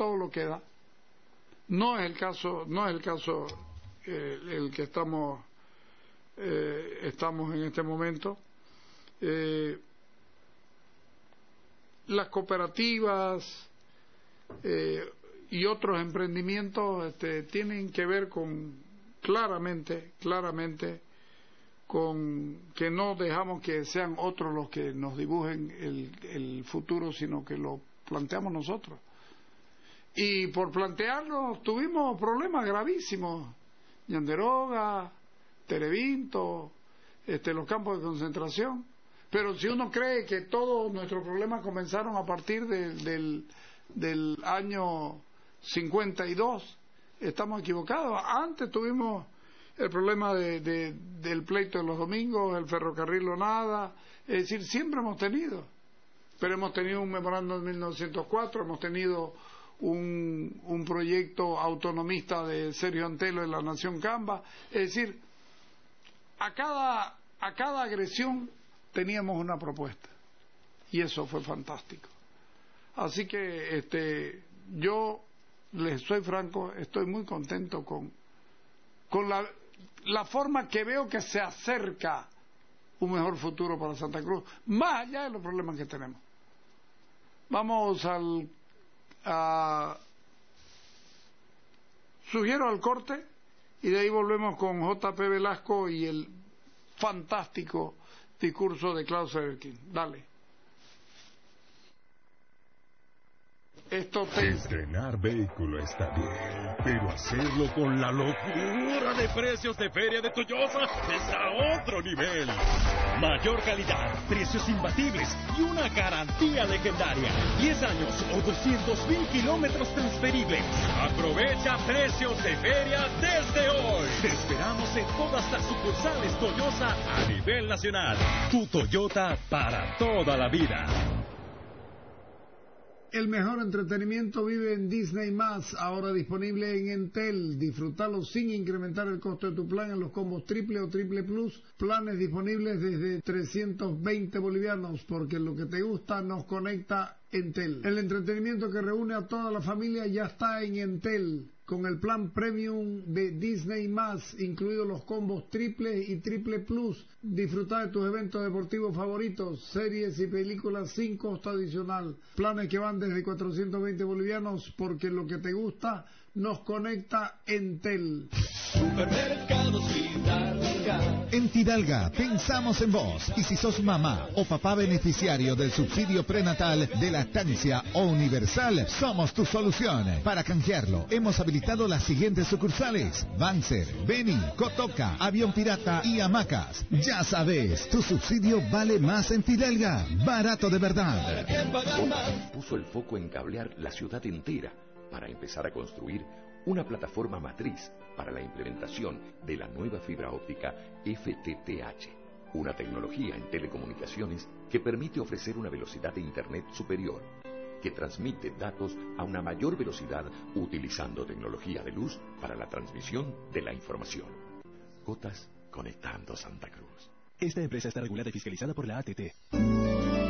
todo lo que da. No es el caso el que estamos en este momento. Las cooperativas y otros emprendimientos tienen que ver con claramente con que no dejamos que sean otros los que nos dibujen el futuro, sino que lo planteamos nosotros. Y por plantearlo tuvimos problemas gravísimos: Ñanderoga, Terevinto, los campos de concentración. Pero si uno cree que todos nuestros problemas comenzaron a partir del año 52, estamos equivocados. Antes tuvimos el problema del pleito de los domingos, el ferrocarril o nada, es decir, siempre hemos tenido. Pero hemos tenido un memorándum en 1904, hemos tenido un proyecto autonomista de Sergio Antelo en la Nación Camba, es decir, a cada agresión teníamos una propuesta, y eso fue fantástico. Así que yo les soy franco, estoy muy contento con la forma que veo que se acerca un mejor futuro para Santa Cruz, más allá de los problemas que tenemos. Vamos sugiero al corte, y de ahí volvemos con J.P. Velasco y el fantástico discurso de Klaus Erskine. Dale. Estrenar vehículo está bien, pero hacerlo con la locura de precios de feria de Toyota es a otro nivel. Mayor calidad, precios imbatibles y una garantía legendaria. 10 años o 200,000 kilómetros transferibles. Aprovecha precios de feria desde hoy. Te esperamos en todas las sucursales Toyota a nivel nacional. Tu Toyota para toda la vida. El mejor entretenimiento vive en Disney+, ahora disponible en Entel. Disfrútalo sin incrementar el costo de tu plan en los combos triple o triple plus. Planes disponibles desde 320 bolivianos, porque lo que te gusta nos conecta Entel. El entretenimiento que reúne a toda la familia ya está en Entel, con el plan premium de Disney+, incluidos los combos triple y triple plus. Disfruta de tus eventos deportivos favoritos, series y películas sin costo adicional. Planes que van desde 420 bolivianos, porque lo que te gusta nos conecta Entel. Supermercados Fidalga. En Fidalga pensamos en vos, y si sos mamá o papá beneficiario del subsidio prenatal de lactancia o universal, somos tu solución. Para canjearlo hemos habilitado las siguientes sucursales: Banzer, Beni, Cotoca, Avión Pirata y Hamacas. Ya sabes, tu subsidio vale más en Fidalga, barato de verdad. Puso el foco en cablear la ciudad entera para empezar a construir una plataforma matriz para la implementación de la nueva fibra óptica FTTH, una tecnología en telecomunicaciones que permite ofrecer una velocidad de Internet superior, que transmite datos a una mayor velocidad utilizando tecnología de luz para la transmisión de la información. Gotas conectando Santa Cruz. Esta empresa está regulada y fiscalizada por la ATT.